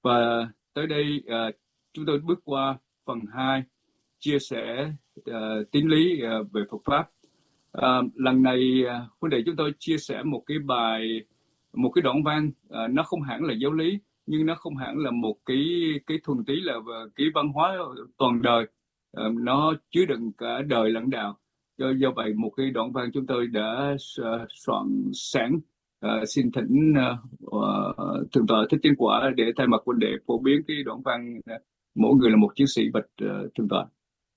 Và tới đây chúng tôi bước qua phần 2 chia sẻ tín lý về Phật pháp. Lần này huynh đệ chúng tôi chia sẻ một cái đoạn văn, nó không hẳn là giáo lý, nhưng nó không hẳn là một cái thuần túy là cái văn hóa toàn đời. Nó chứa đựng cả đời lẫn đạo. Do vậy một cái đoạn văn chúng tôi đã soạn sẵn. Xin thỉnh thượng tọa Thích Chân Quả để thay mặt huynh đệ phổ biến cái đoạn văn mỗi người là một chiến sĩ bạch thượng tọa.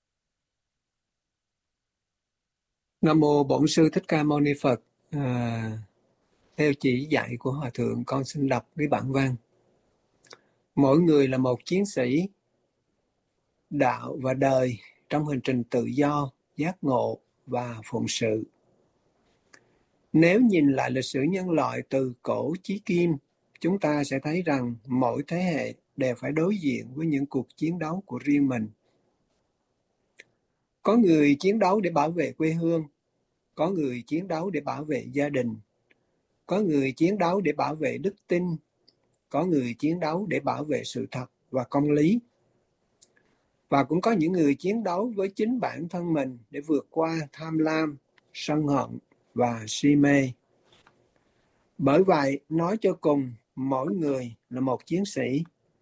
Nam mô Bổn Sư Thích Ca Mâu Ni Phật. Theo chỉ dạy của Hòa Thượng, con xin đọc cái bản văn. Mỗi người là một chiến sĩ đạo và đời trong hành trình tự do, giác ngộ và phụng sự. Nếu nhìn lại lịch sử nhân loại từ cổ chí kim, chúng ta sẽ thấy rằng mỗi thế hệ đều phải đối diện với những cuộc chiến đấu của riêng mình. Có người chiến đấu để bảo vệ quê hương, có người chiến đấu để bảo vệ gia đình, có người chiến đấu để bảo vệ đức tin, có người chiến đấu để bảo vệ sự thật và công lý. Và cũng có những người chiến đấu với chính bản thân mình để vượt qua tham lam, sân hận và si mê. Bởi vậy, nói cho cùng, mỗi người là một chiến sĩ.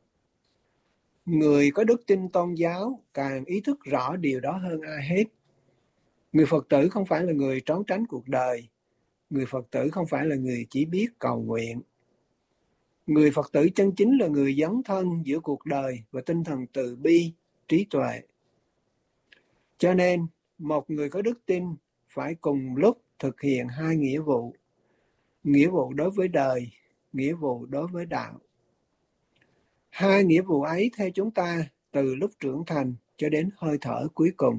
Người có đức tin tôn giáo càng ý thức rõ điều đó hơn ai hết. Người Phật tử không phải là người trốn tránh cuộc đời. Người Phật tử không phải là người chỉ biết cầu nguyện. Người Phật tử chân chính là người dấn thân giữa cuộc đời và tinh thần từ bi, trí tuệ. Cho nên, một người có đức tin phải cùng lúc thực hiện hai nghĩa vụ. Nghĩa vụ đối với đời, nghĩa vụ đối với đạo. Hai nghĩa vụ ấy theo chúng ta từ lúc trưởng thành cho đến hơi thở cuối cùng.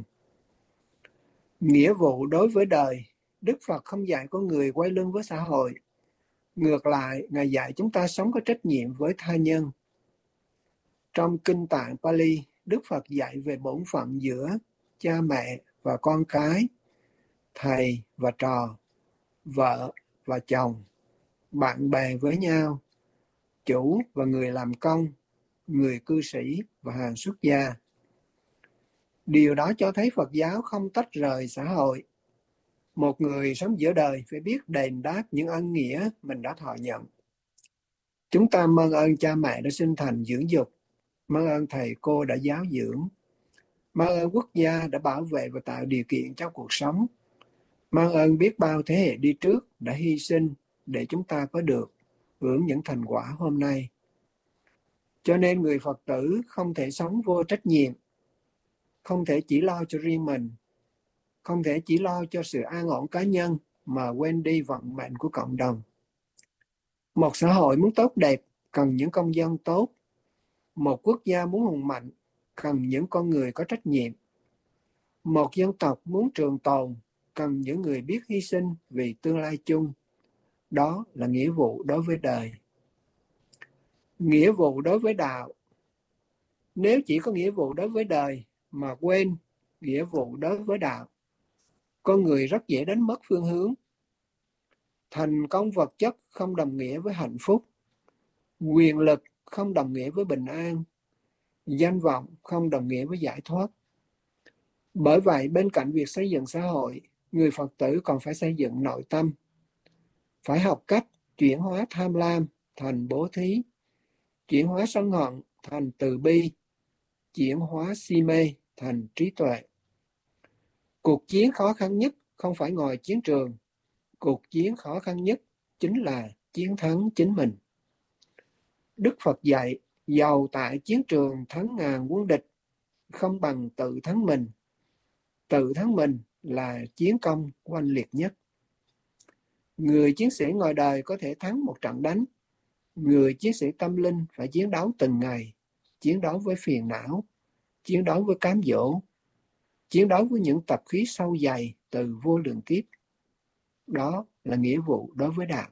Nghĩa vụ đối với đời, Đức Phật không dạy con người quay lưng với xã hội. Ngược lại, Ngài dạy chúng ta sống có trách nhiệm với tha nhân. Trong Kinh Tạng Pali, Đức Phật dạy về bổn phận giữa cha mẹ và con cái, thầy và trò, vợ và chồng, bạn bè với nhau, chủ và người làm công, người cư sĩ và hàng xuất gia. Điều đó cho thấy Phật giáo không tách rời xã hội. Một người sống giữa đời phải biết đền đáp những ân nghĩa mình đã thọ nhận. Chúng ta mân ơn cha mẹ đã sinh thành dưỡng dục, mân ơn thầy cô đã giáo dưỡng, mân ơn quốc gia đã bảo vệ và tạo điều kiện cho cuộc sống, mân ơn biết bao thế hệ đi trước đã hy sinh để chúng ta có được hưởng những thành quả hôm nay. Cho nên người Phật tử không thể sống vô trách nhiệm, không thể chỉ lo cho riêng mình, không thể chỉ lo cho sự an ổn cá nhân mà quên đi vận mệnh của cộng đồng. Một xã hội muốn tốt đẹp cần những công dân tốt. Một quốc gia muốn hùng mạnh cần những con người có trách nhiệm. Một dân tộc muốn trường tồn cần những người biết hy sinh vì tương lai chung. Đó là nghĩa vụ đối với đời. Nghĩa vụ đối với đạo. Nếu chỉ có nghĩa vụ đối với đời mà quên nghĩa vụ đối với đạo, con người rất dễ đánh mất phương hướng. Thành công vật chất không đồng nghĩa với hạnh phúc. Quyền lực không đồng nghĩa với bình an. Danh vọng không đồng nghĩa với giải thoát. Bởi vậy, bên cạnh việc xây dựng xã hội, người Phật tử còn phải xây dựng nội tâm. Phải học cách chuyển hóa tham lam thành bố thí, chuyển hóa sân hận thành từ bi, chuyển hóa si mê thành trí tuệ. Cuộc chiến khó khăn nhất không phải ngoài chiến trường. Cuộc chiến khó khăn nhất chính là chiến thắng chính mình. Đức Phật dạy, dầu tại chiến trường thắng ngàn quân địch, không bằng tự thắng mình. Tự thắng mình là chiến công oanh liệt nhất. Người chiến sĩ ngoài đời có thể thắng một trận đánh. Người chiến sĩ tâm linh phải chiến đấu từng ngày, chiến đấu với phiền não, chiến đấu với cám dỗ, chiến đấu với những tập khí sâu dày từ vô lượng kiếp. Đó là nghĩa vụ đối với đạo.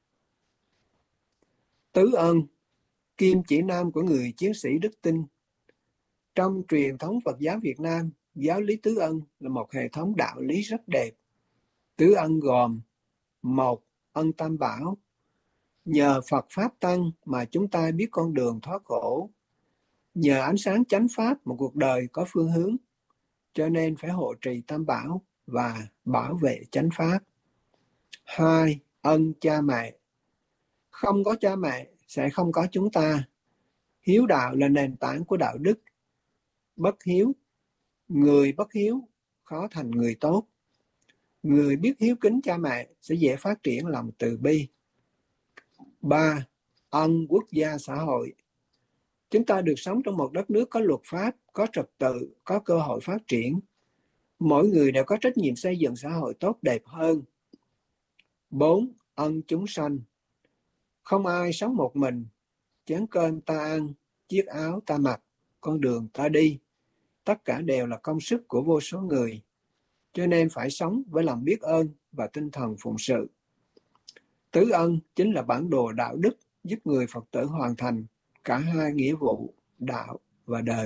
Tứ ân, kim chỉ nam của người chiến sĩ đức tin. Trong truyền thống Phật giáo Việt Nam, giáo lý tứ ân là một hệ thống đạo lý rất đẹp. Tứ ân gồm: 1. Ân tam bảo. Nhờ Phật Pháp Tăng mà chúng ta biết con đường thoát khổ. Nhờ ánh sáng chánh Pháp một cuộc đời có phương hướng. Cho nên phải hộ trì Tam Bảo và bảo vệ chánh Pháp. 2. Ân cha mẹ. Không có cha mẹ sẽ không có chúng ta. Hiếu đạo là nền tảng của đạo đức. Bất hiếu, người bất hiếu khó thành người tốt. Người biết hiếu kính cha mẹ sẽ dễ phát triển lòng từ bi. 3. Ân quốc gia xã hội. Chúng ta được sống trong một đất nước có luật pháp, có trật tự, có cơ hội phát triển. Mỗi người đều có trách nhiệm xây dựng xã hội tốt đẹp hơn. 4. Ân chúng sanh. Không ai sống một mình. Chén cơm ta ăn, chiếc áo ta mặc, con đường ta đi. Tất cả đều là công sức của vô số người. Cho nên phải sống với lòng biết ơn và tinh thần phụng sự. Tứ ân chính là bản đồ đạo đức giúp người Phật tử hoàn thành cả hai nghĩa vụ, đạo và đời.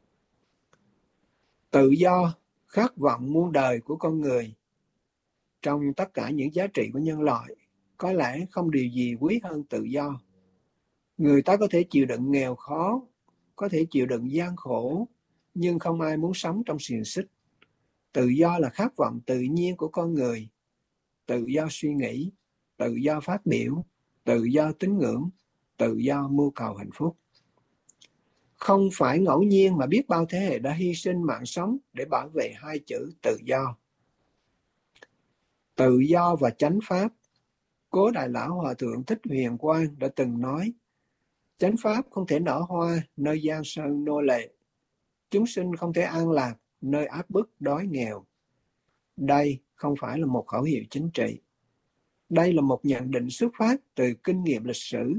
Tự do, khát vọng muôn đời của con người. Trong tất cả những giá trị của nhân loại, có lẽ không điều gì quý hơn tự do. Người ta có thể chịu đựng nghèo khó, có thể chịu đựng gian khổ, nhưng không ai muốn sống trong xiềng xích. Tự do là khát vọng tự nhiên của con người. Tự do suy nghĩ, tự do phát biểu, tự do tín ngưỡng, tự do mưu cầu hạnh phúc. Không phải ngẫu nhiên mà biết bao thế hệ đã hy sinh mạng sống để bảo vệ hai chữ tự do. Tự do và chánh pháp. Cố Đại Lão Hòa Thượng Thích Huyền Quang đã từng nói, chánh pháp không thể nở hoa nơi giang sơn nô lệ. Chúng sinh không thể an lạc nơi áp bức đói nghèo. Đây không phải là một khẩu hiệu chính trị. Đây là một nhận định xuất phát từ kinh nghiệm lịch sử.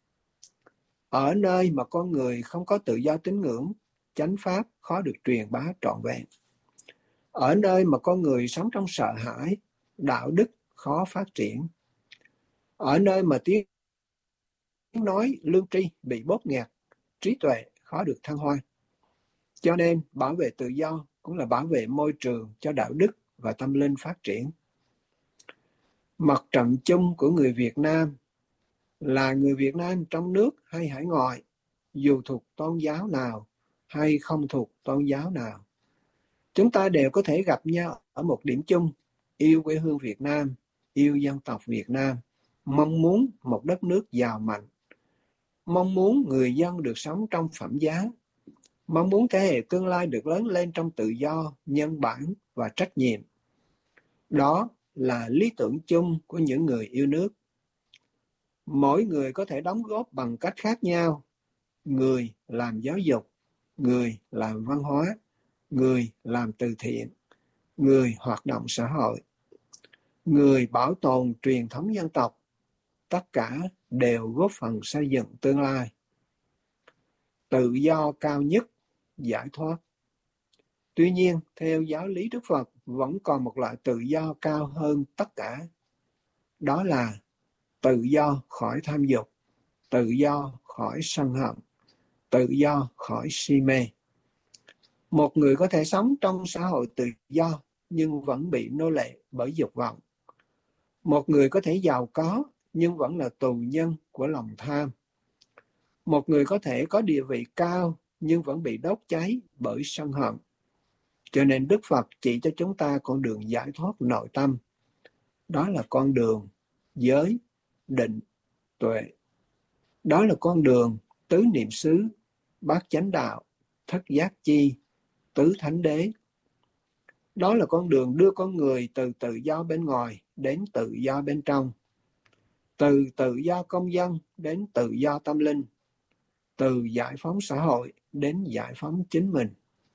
Ở nơi mà con người không có tự do tín ngưỡng, chánh pháp khó được truyền bá trọn vẹn. Ở nơi mà con người sống trong sợ hãi, đạo đức khó phát triển. Ở nơi mà tiếng nói lương tri bị bóp nghẹt, trí tuệ khó được thăng hoa. Cho nên bảo vệ tự do cũng là bảo vệ môi trường cho đạo đức và tâm linh phát triển. Mặt trận chung của người Việt Nam là người Việt Nam trong nước hay hải ngoại, dù thuộc tôn giáo nào hay không thuộc tôn giáo nào. Chúng ta đều có thể gặp nhau ở một điểm chung, yêu quê hương Việt Nam, yêu dân tộc Việt Nam, mong muốn một đất nước giàu mạnh, mong muốn người dân được sống trong phẩm giá, mong muốn thế hệ tương lai được lớn lên trong tự do, nhân bản và trách nhiệm. Đó là lý tưởng chung của những người yêu nước. Mỗi người có thể đóng góp bằng cách khác nhau. Người làm giáo dục, người làm văn hóa, người làm từ thiện, người hoạt động xã hội, người bảo tồn truyền thống dân tộc. Tất cả đều góp phần xây dựng tương lai. Tự do cao nhất, giải thoát. Tuy nhiên, theo giáo lý Đức Phật, vẫn còn một loại tự do cao hơn tất cả. Đó là tự do khỏi tham dục, tự do khỏi sân hận, tự do khỏi si mê. Một người có thể sống trong xã hội tự do nhưng vẫn bị nô lệ bởi dục vọng. Một người có thể giàu có nhưng vẫn là tù nhân của lòng tham. Một người có thể có địa vị cao nhưng vẫn bị đốt cháy bởi sân hận. Cho nên Đức Phật chỉ cho chúng ta con đường giải thoát nội tâm. Đó là con đường giới, định, tuệ. Đó là con đường tứ niệm xứ, bát chánh đạo, thất giác chi, tứ thánh đế. Đó là con đường đưa con người từ tự do bên ngoài đến tự do bên trong. Từ tự do công dân đến tự do tâm linh. Từ giải phóng xã hội đến giải phóng chính mình.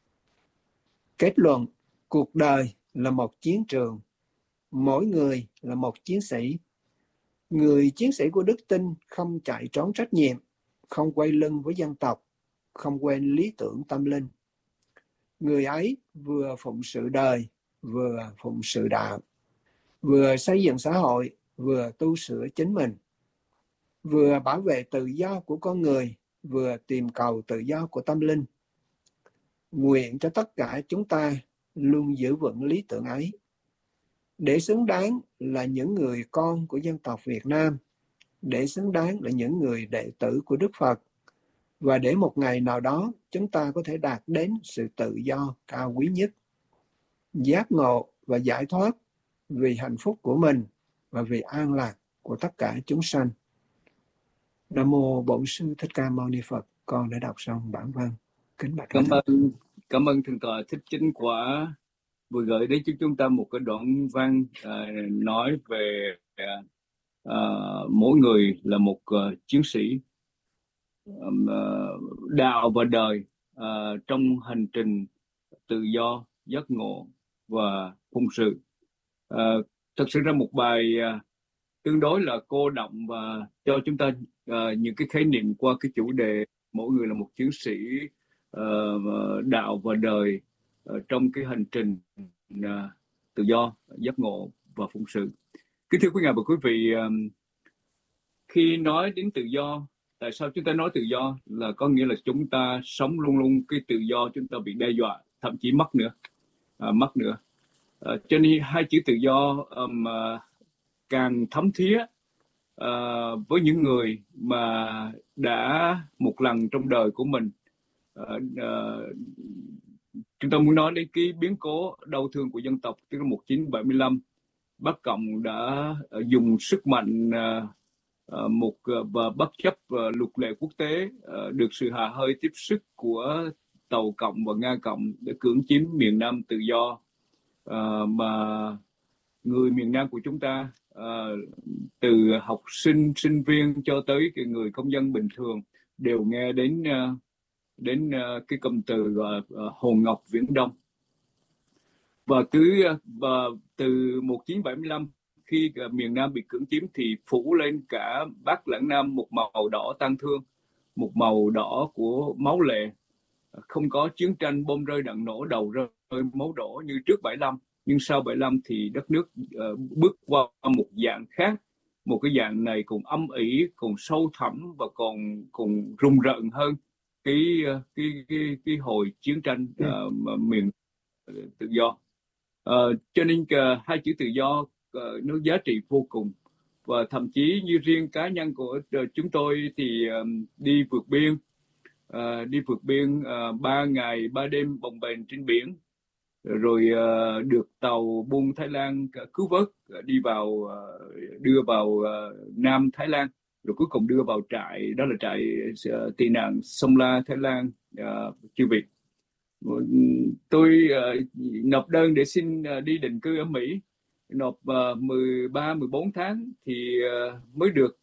Kết luận, cuộc đời là một chiến trường. Mỗi người là một chiến sĩ. Người chiến sĩ của đức tin không chạy trốn trách nhiệm, không quay lưng với dân tộc, không quên lý tưởng tâm linh. Người ấy vừa phụng sự đời, vừa phụng sự đạo, vừa xây dựng xã hội, vừa tu sửa chính mình, vừa bảo vệ tự do của con người, vừa tìm cầu tự do của tâm linh. Nguyện cho tất cả chúng ta luôn giữ vững lý tưởng ấy, để xứng đáng là những người con của dân tộc Việt Nam, để xứng đáng là những người đệ tử của Đức Phật, và để một ngày nào đó chúng ta có thể đạt đến sự tự do cao quý nhất, giác ngộ và giải thoát vì hạnh phúc của mình và vì an lạc của tất cả chúng sanh. Nam mô Bổn Sư Thích Ca Mâu Ni Phật. Con đã đọc xong bản văn. Kính bạch Hòa Thượng. Cảm ơn Thượng tọa Thích Chánh Quả vừa gửi đến cho chúng ta một cái đoạn văn nói về mỗi người là một chiến sĩ đạo và đời trong hành trình tự do, giác ngộ và phụng sự. Thật sự ra một bài tương đối là cô đọng và cho chúng ta những cái khái niệm qua cái chủ đề mỗi người là một chiến sĩ đạo và đời trong cái hành trình tự do, giác ngộ và phụng sự. Kính thưa quý ngài và quý vị, khi nói đến tự do, tại sao chúng ta nói tự do là có nghĩa là chúng ta sống luôn luôn cái tự do chúng ta bị đe dọa, thậm chí mất nữa. Cho nên hai chữ tự do càng thấm thía với những người mà đã một lần trong đời của mình. Chúng ta muốn nói đến cái biến cố đau thương của dân tộc, tức là 1975, Bắc Cộng đã dùng sức mạnh và bất chấp luật lệ quốc tế, được sự hà hơi tiếp sức của Tàu Cộng và Nga Cộng để cưỡng chiếm miền Nam tự do, mà người miền Nam của chúng ta, từ học sinh, sinh viên cho tới người công dân bình thường đều nghe đến cái cụm từ Hồn Ngọc Viễn Đông. Và từ 1975, khi miền Nam bị cưỡng chiếm thì phủ lên cả Bắc lẫn Nam một màu đỏ tang thương, một màu đỏ của máu lệ. Không có chiến tranh, bom rơi đạn nổ, đầu rơi máu đổ như trước 75. Nhưng sau 75 thì đất nước bước qua một dạng khác. Một cái dạng này còn âm ỉ, còn sâu thẳm và còn rùng rợn hơn cái hồi chiến tranh miền tự do. Cho nên hai chữ tự do nó giá trị vô cùng. Và thậm chí như riêng cá nhân của chúng tôi thì đi vượt biên 3 ngày 3 đêm bồng bềnh trên biển, rồi được tàu buôn Thái Lan cứu vớt, đưa vào Nam Thái Lan, rồi cuối cùng đưa vào trại, đó là trại tị nạn Sông La, Thái Lan. Chư vị, tôi nộp đơn để xin đi định cư ở Mỹ, nộp 13-14 tháng thì mới được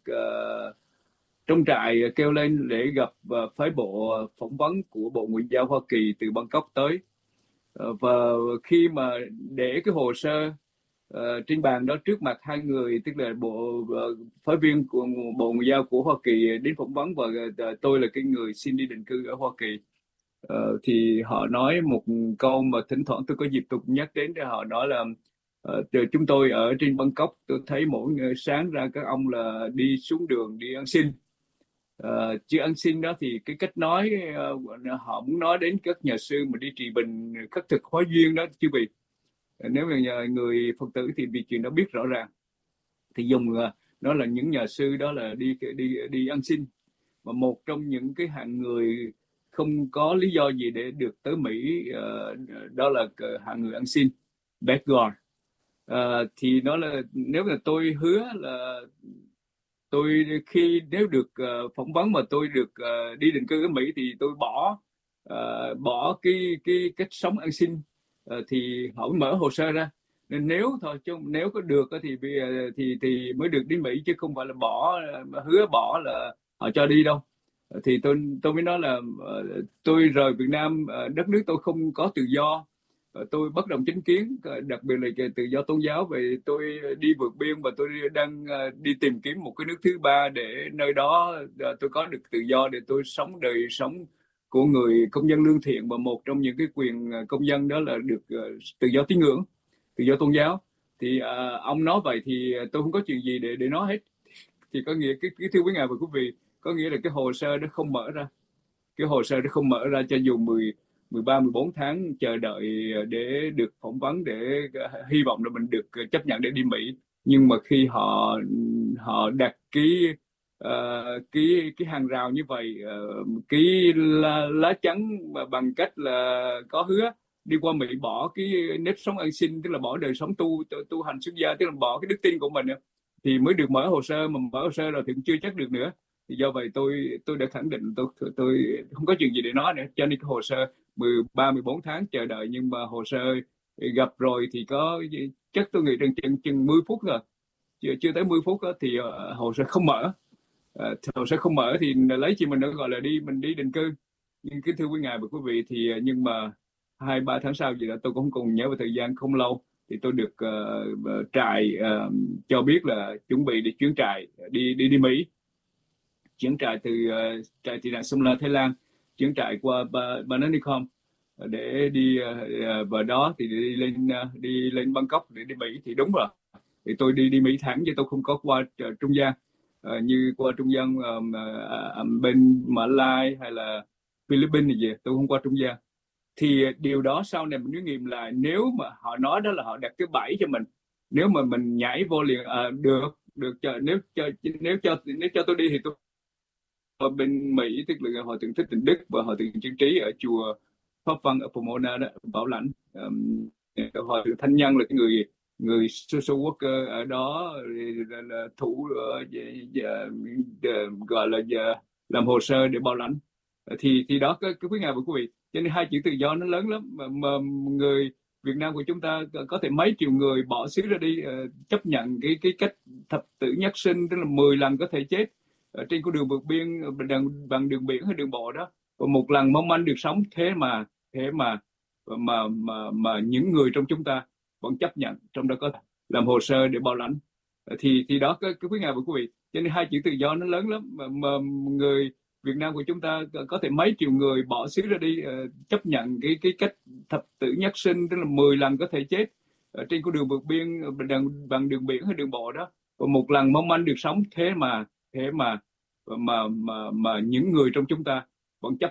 trong trại kêu lên để gặp phái bộ phỏng vấn của Bộ Ngoại giao Hoa Kỳ từ Bangkok tới. Và khi mà để cái hồ sơ trên bàn đó trước mặt hai người, tức là phái viên của Bộ Ngoại giao của Hoa Kỳ đến phỏng vấn và tôi là cái người xin đi định cư ở Hoa Kỳ, thì họ nói một câu mà thỉnh thoảng tôi có dịp tôi cũng nhắc đến, để họ nói là chúng tôi ở trên Bangkok, tôi thấy mỗi sáng ra các ông là đi xuống đường đi ăn xin. Chữ ăn xin đó thì cái cách nói họ muốn nói đến các nhà sư mà đi trị bệnh khất thực hóa duyên đó chứ vị. Nếu mà người Phật tử thì vì chuyện đó biết rõ ràng, thì dùng đó là những nhà sư đó là đi ăn xin. Và một trong những cái hạng người không có lý do gì để được tới Mỹ, đó là hạng người ăn xin, beggar. Thì nó là, nếu là tôi hứa là tôi nếu được phỏng vấn mà tôi được đi định cư ở Mỹ thì tôi bỏ cái cách sống ăn xin, thì họ mới mở hồ sơ ra. Nên nếu có được thì mới được đi Mỹ, chứ không phải là hứa bỏ là họ cho đi đâu. Thì tôi mới nói là tôi rời Việt Nam, đất nước tôi không có tự do, tôi bất đồng chính kiến, đặc biệt là tự do tôn giáo. Về tôi đi vượt biên và tôi đang đi tìm kiếm một cái nước thứ ba để nơi đó tôi có được tự do để tôi sống đời sống của người công dân lương thiện. Và một trong những cái quyền công dân đó là được tự do tín ngưỡng, tự do tôn giáo. Thì ông nói vậy thì tôi không có chuyện gì để nói hết. Thì có nghĩa cái thưa quý ngài và quý vị, có nghĩa là cái hồ sơ đó không mở ra. Cái hồ sơ đó không mở ra cho dù 13-14 tháng chờ đợi để được phỏng vấn, để hy vọng là mình được chấp nhận để đi Mỹ. nhưng mà khi họ họ đặt cái hàng rào như vậy, cái lá chắn mà bằng cách là có hứa đi qua Mỹ, bỏ cái nếp sống ăn xin, tức là bỏ đời sống tu hành xuất gia, tức là bỏ cái đức tin của mình á, thì mới được mở hồ sơ. Mà mở hồ sơ rồi thì cũng chưa chắc được nữa. Thì do vậy tôi đã khẳng định tôi không có chuyện gì để nói nữa, cho nên cái hồ sơ 13-14 tháng chờ đợi, nhưng mà hồ sơ gặp rồi thì có chắc tôi nghĩ rằng chừng 10 phút rồi, chưa tới 10 phút đó, thì hồ sơ không mở. Hồ sơ không mở thì lấy gì mình đã gọi là mình đi định cư. Nhưng kính thưa quý ngài và quý vị, thì nhưng mà 2-3 tháng sau gì đó, tôi cũng không còn nhớ về thời gian không lâu, thì tôi được trại cho biết là chuẩn bị để chuyến trại đi Mỹ, chuyến trại từ trại tị nạn Sumla, Thái Lan, chuyến trại qua Bananicom để đi vào đó thì đi lên Bangkok để đi Mỹ. Thì đúng rồi, thì tôi đi Mỹ thẳng, chứ tôi không có qua trung gian. Như qua trung gian bên Mã Lai hay là Philippines gì, tôi không qua trung gian. Thì điều đó sau này mình mới nghiệm lại, nếu mà họ nói đó là họ đặt cái bẫy cho mình, nếu mà mình nhảy vô liền, được nếu cho tôi đi thì tôi ở bên Mỹ, tức là hội thượng thích Tịnh Đức và hội thượng Chân Trí ở chùa Pháp Văn ở Pomona đó, Bảo Lãnh. Hội thượng Thanh Nhân là cái người người social worker ở đó, là thủ gọi là làm hồ sơ để bảo lãnh. Thì đó, cái quý ngài và quý vị, cho nên hai chữ tự do nó lớn lắm. Mà người Việt Nam của chúng ta có thể mấy triệu người bỏ xứ ra đi, chấp nhận cái cách thập tử nhất sinh, tức là 10 lần có thể chết ở trên con đường vượt biên bằng đường biển hay đường bộ đó, và một lần mong manh được sống. Thế mà những người trong chúng ta vẫn chấp nhận, trong đó có làm hồ sơ để bảo lãnh. Thì đó, cái quý ngài và quý vị, cho nên hai chữ tự do nó lớn lắm. Mà người Việt Nam của chúng ta có thể mấy triệu người bỏ xứ ra đi, chấp nhận cái cách thập tử nhất sinh, tức là 10 lần có thể chết ở trên con đường vượt biên bằng đường biển hay đường bộ đó, và một lần mong manh được sống. Thế mà những người trong chúng ta vẫn chấp